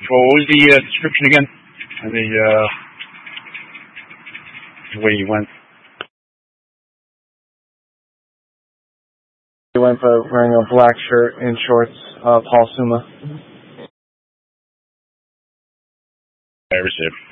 What was the description again? And the way he went. He went for wearing a black shirt and shorts, Paul Suma. I received.